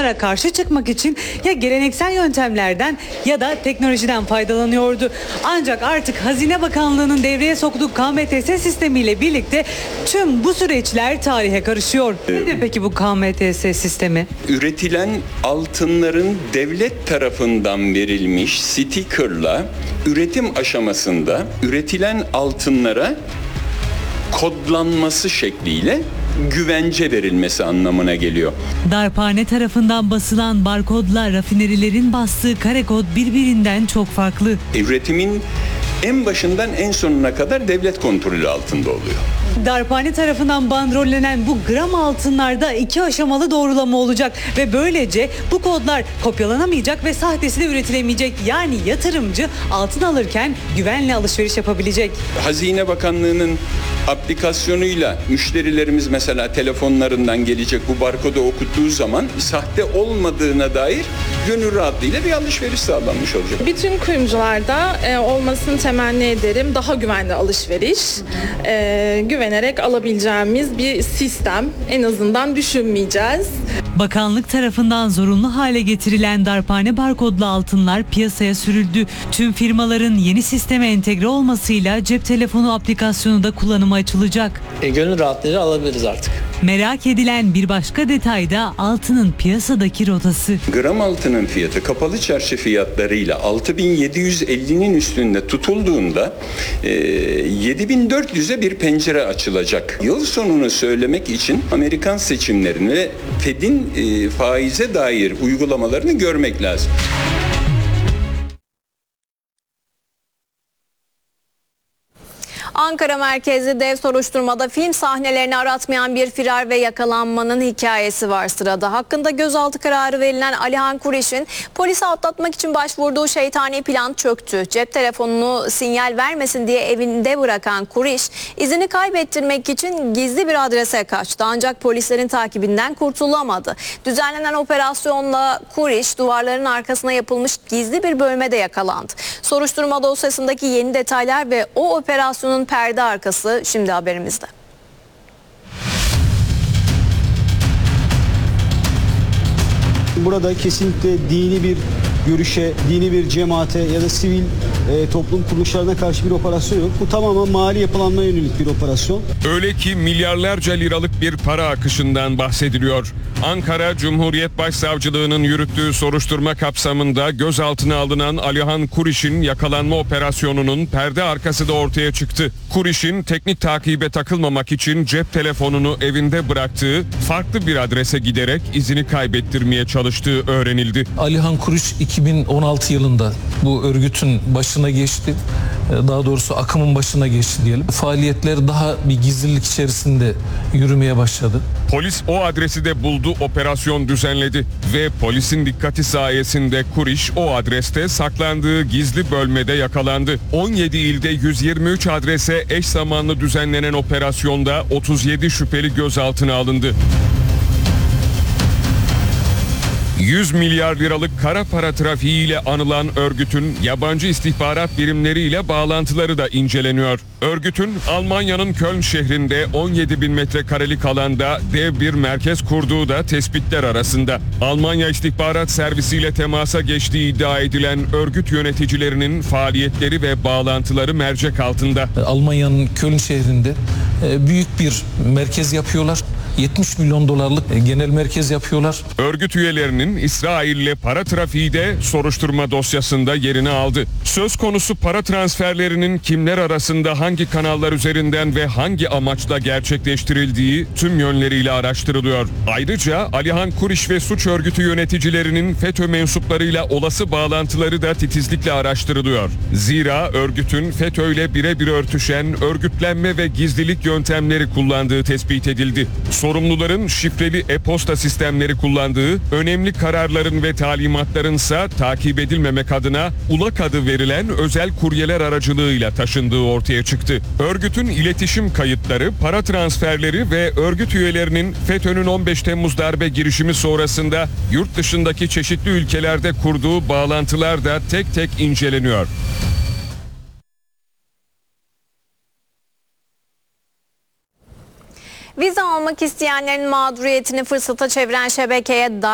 bunlara karşı çıkmak için ya geleneksel yöntemlerden ya da teknolojiden faydalanıyordu. Ancak artık Hazine Bakanlığı'nın devreye soktuğu KMTS sistemiyle birlikte tüm bu süreçler tarihe karışıyor. Nedir peki bu KMTS sistemi? Üretilen altınların devlet tarafından verilmiş stikerla üretim aşamasında üretilen altınlara kodlanması şekliyle güvence verilmesi anlamına geliyor. Darphane tarafından basılan barkodla rafinerilerin bastığı kare kod birbirinden çok farklı. Üretimin en başından en sonuna kadar devlet kontrolü altında oluyor. Darphane tarafından bandrollenen bu gram altınlarda 2 aşamalı doğrulama olacak ve böylece bu kodlar kopyalanamayacak ve sahtesi de üretilemeyecek. Yani yatırımcı altın alırken güvenle alışveriş yapabilecek. Hazine Bakanlığı'nın aplikasyonuyla müşterilerimiz mesela telefonlarından gelecek bu barkodu okuttuğu zaman sahte olmadığına dair gönül rahatlığıyla bir alışveriş sağlanmış olacak. Bütün kuyumcularda olmasını temenni ederim. Daha güvenli alışveriş, güvenerek alabileceğimiz bir sistem. En azından düşünmeyeceğiz. Bakanlık tarafından zorunlu hale getirilen darphane barkodlu altınlar piyasaya sürüldü. Tüm firmaların yeni sisteme entegre olmasıyla cep telefonu aplikasyonu da kullanıma açılacak. Gönül rahatlığıyla alabiliriz artık. Merak edilen bir başka detay da altının piyasadaki rotası. Gram altının fiyatı kapalı çarşı fiyatlarıyla 6.750'nin üstünde tutulduğunda 7.400'e bir pencere açılacak. Yıl sonunu söylemek için Amerikan seçimlerini ve Fed'in faize dair uygulamalarını görmek lazım. Ankara merkezli dev soruşturmada film sahnelerini aratmayan bir firar ve yakalanmanın hikayesi var sırada. Hakkında gözaltı kararı verilen Alihan Kuriş'in polise atlatmak için başvurduğu şeytani plan çöktü. Cep telefonunu sinyal vermesin diye evinde bırakan Kuriş, izini kaybettirmek için gizli bir adrese kaçtı. Ancak polislerin takibinden kurtulamadı. Düzenlenen operasyonla Kuriş duvarların arkasına yapılmış gizli bir bölmede yakalandı. Soruşturma dosyasındaki yeni detaylar ve o operasyonun perde arkası şimdi haberimizde. Burada kesinlikle dini bir görüşe, dini bir cemaate ya da sivil toplum kuruluşlarına karşı bir operasyon yok. Bu tamamen mali yapılanmaya yönelik bir operasyon. Öyle ki milyarlarca liralık bir para akışından bahsediliyor. Ankara Cumhuriyet Başsavcılığı'nın yürüttüğü soruşturma kapsamında gözaltına alınan Alihan Kuriş'in yakalanma operasyonunun perde arkası da ortaya çıktı. Kuriş'in teknik takibe takılmamak için cep telefonunu evinde bıraktığı, farklı bir adrese giderek izini kaybettirmeye çalıştığı öğrenildi. Alihan Kuriş 2016 yılında bu örgütün başına geçti. Daha doğrusu akımın başına geçti diyelim. Faaliyetleri daha bir gizlilik içerisinde yürümeye başladı. Polis o adresi de buldu, operasyon düzenledi ve polisin dikkati sayesinde Kuriş o adreste saklandığı gizli bölmede yakalandı. 17 ilde 123 adrese eş zamanlı düzenlenen operasyonda 37 şüpheli gözaltına alındı. 100 milyar liralık kara para trafiğiyle anılan örgütün yabancı istihbarat birimleriyle bağlantıları da inceleniyor. Örgütün Almanya'nın Köln şehrinde 17 bin metrekarelik alanda dev bir merkez kurduğu da tespitler arasında. Almanya istihbarat servisiyle temasa geçtiği iddia edilen örgüt yöneticilerinin faaliyetleri ve bağlantıları mercek altında. Almanya'nın Köln şehrinde büyük bir merkez yapıyorlar. 70 milyon dolarlık genel merkez yapıyorlar. Örgüt üyelerinin İsrail'le para trafiği de soruşturma dosyasında yerini aldı. Söz konusu para transferlerinin kimler arasında hangi kanallar üzerinden ve hangi amaçla gerçekleştirildiği tüm yönleriyle araştırılıyor. Ayrıca Alihan Kuriş ve suç örgütü yöneticilerinin FETÖ mensuplarıyla olası bağlantıları da titizlikle araştırılıyor. Zira örgütün FETÖ ile birebir örtüşen örgütlenme ve gizlilik yöntemleri kullandığı tespit edildi. Sorumluların şifreli e-posta sistemleri kullandığı, önemli kararların ve talimatlarınsa takip edilmemek adına ULAK adı verilen özel kuryeler aracılığıyla taşındığı ortaya çıktı. Örgütün iletişim kayıtları, para transferleri ve örgüt üyelerinin FETÖ'nün 15 Temmuz darbe girişimi sonrasında yurt dışındaki çeşitli ülkelerde kurduğu bağlantılar da tek tek inceleniyor. Vize almak isteyenlerin mağduriyetini fırsata çeviren şebekeye